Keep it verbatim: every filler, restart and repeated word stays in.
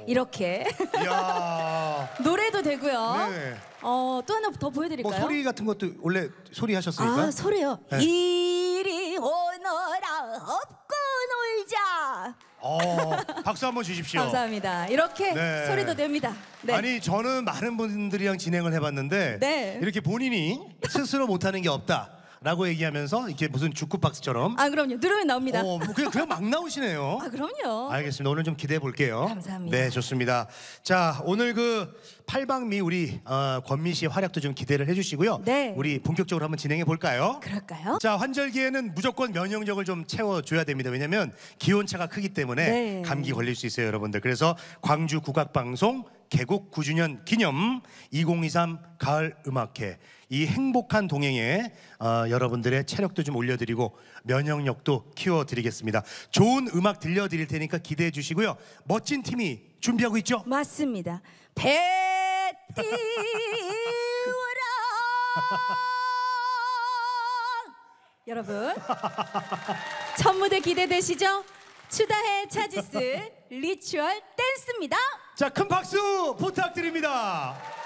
이렇게 이야. 노래도 되고요. 네. 어, 또 하나 더 보여드릴까요? 뭐 소리 같은 것도 원래 소리 하셨으니까. 아, 소리요. 네. 이리 오너라 업고 놀자. 어, 박수 한번 주십시오. 감사합니다. 이렇게 네. 소리도 됩니다. 네. 아니 저는 많은 분들이랑 진행을 해봤는데 네. 이렇게 본인이 스스로 못하는 게 없다. 라고 얘기하면서 이렇게 무슨 주크박스처럼 아, 그럼요. 누르면 나옵니다. 어, 뭐 그냥, 그냥 막 나오시네요. 아, 그럼요. 알겠습니다. 오늘 좀 기대해 볼게요. 감사합니다. 네, 좋습니다. 자, 오늘 그 팔방미 우리 어, 권미 씨의 활약도 좀 기대를 해주시고요. 네. 우리 본격적으로 한번 진행해 볼까요? 그럴까요? 자, 환절기에는 무조건 면역력을 좀 채워줘야 됩니다. 왜냐하면 기온차가 크기 때문에 네. 감기 걸릴 수 있어요, 여러분들. 그래서 광주 국악방송 개국 구 주년 기념 이천이십삼 가을 음악회 이 행복한 동행에 어, 여러분들의 체력도 좀 올려드리고 면역력도 키워드리겠습니다. 좋은 음악 들려드릴 테니까 기대해 주시고요. 멋진 팀이 준비하고 있죠? 맞습니다. 배 띄워라. 여러분 첫 무대 기대되시죠? 추다해 차지스 리추얼 댄스입니다. 자, 큰 박수 부탁드립니다.